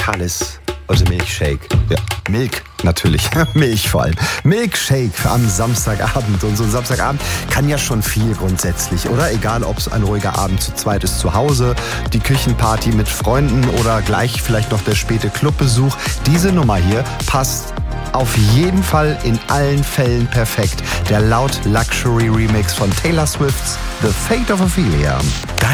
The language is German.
Talis, also Milkshake. Ja, Milk natürlich, Milch vor allem. Milkshake am Samstagabend. Und so ein Samstagabend kann ja schon viel grundsätzlich, oder? Egal, ob es ein ruhiger Abend zu zweit ist zu Hause, die Küchenparty mit Freunden oder gleich vielleicht noch der späte Clubbesuch. Diese Nummer hier passt auf jeden Fall in allen Fällen perfekt. Der Loud Luxury Remix von Taylor Swift's The Fate of Ophelia.